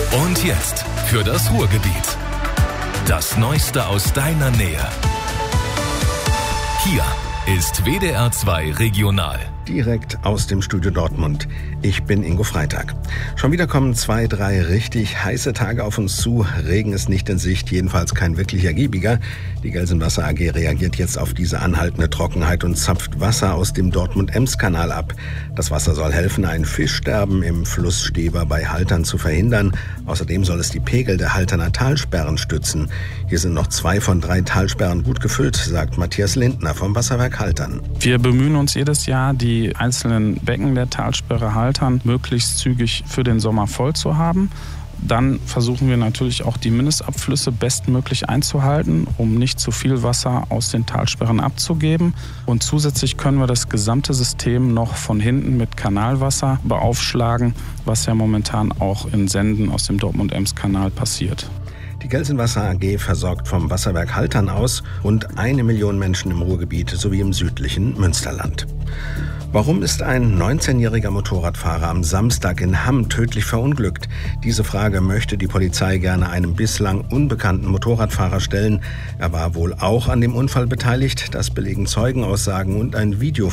Und jetzt für das Ruhrgebiet. Das Neueste aus deiner Nähe. Hier ist WDR 2 Regional. Direkt aus dem Studio Dortmund. Ich bin Ingo Freitag. Schon wieder kommen 2, 3 richtig heiße Tage auf uns zu. Regen ist nicht in Sicht, jedenfalls kein wirklich ergiebiger. Die Gelsenwasser AG reagiert jetzt auf diese anhaltende Trockenheit und zapft Wasser aus dem Dortmund-Ems-Kanal ab. Das Wasser soll helfen, ein Fischsterben im Fluss Steber bei Haltern zu verhindern. Außerdem soll es die Pegel der Halterner Talsperren stützen. Hier sind noch 2 von 3 Talsperren gut gefüllt, sagt Matthias Lindner vom Wasserwerk Haltern. Wir bemühen uns jedes Jahr, die einzelnen Becken der Talsperre Haltern möglichst zügig für den Sommer voll zu haben. Dann versuchen wir natürlich auch die Mindestabflüsse bestmöglich einzuhalten, um nicht zu viel Wasser aus den Talsperren abzugeben. Und zusätzlich können wir das gesamte System noch von hinten mit Kanalwasser beaufschlagen, was ja momentan auch in Senden aus dem Dortmund-Ems-Kanal passiert. Die Gelsenwasser AG versorgt vom Wasserwerk Haltern aus rund 1 Million Menschen im Ruhrgebiet sowie im südlichen Münsterland. Warum ist ein 19-jähriger Motorradfahrer am Samstag in Hamm tödlich verunglückt? Diese Frage möchte die Polizei gerne einem bislang unbekannten Motorradfahrer stellen. Er war wohl auch an dem Unfall beteiligt, das belegen Zeugenaussagen und ein Video